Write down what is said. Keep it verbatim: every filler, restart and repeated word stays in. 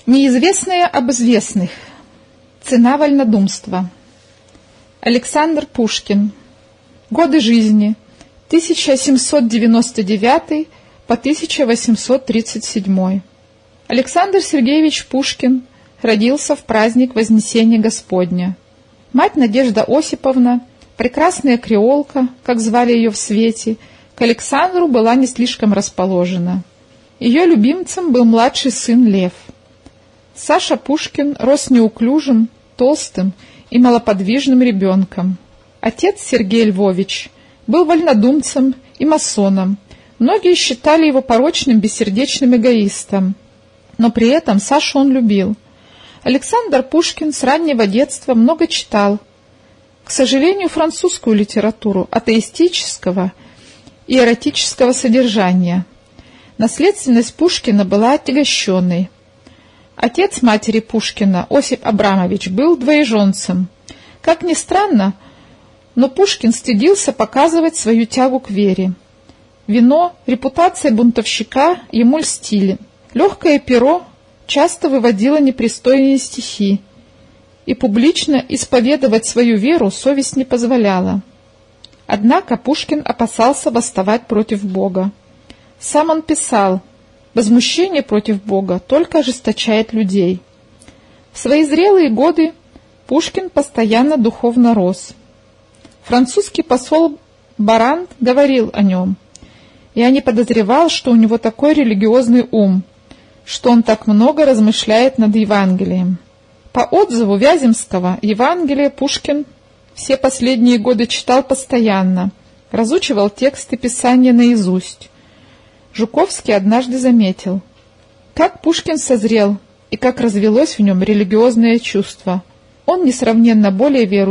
Неизвестное об известных. Цена вольнодумства. Александр Пушкин. Годы жизни тысяча семьсот девяносто девятый по тысяча восемьсот тридцать седьмой. Александр Сергеевич Пушкин родился в праздник Вознесения Господня. Мать Надежда Осиповна, прекрасная креолка, как звали ее в свете, к Александру была не слишком расположена. Ее любимцем был младший сын Лев. Саша Пушкин рос неуклюжим, толстым и малоподвижным ребенком. Отец Сергей Львович был вольнодумцем и масоном. Многие считали его порочным, бессердечным эгоистом, но при этом Сашу он любил. Александр Пушкин с раннего детства много читал. К сожалению, французскую литературу атеистического и эротического содержания. Наследственность Пушкина была отягощенной. Отец матери Пушкина, Осип Абрамович, был двоеженцем. Как ни странно, но Пушкин стыдился показывать свою тягу к вере. Вино, репутация бунтовщика ему льстили. Легкое перо часто выводило непристойные стихи, и публично исповедовать свою веру совесть не позволяла. Однако Пушкин опасался восставать против Бога. Сам он писал: «Возмущение против Бога только ожесточает людей». В свои зрелые годы Пушкин постоянно духовно рос. Французский посол Баран говорил о нем: «Я не подозревал, что у него такой религиозный ум, что он так много размышляет над Евангелием». По отзыву Вяземского, Евангелие Пушкин все последние годы читал постоянно, разучивал тексты Писания наизусть. Жуковский однажды заметил, как Пушкин созрел и как развелось в нем религиозное чувство. Он несравненно более верующий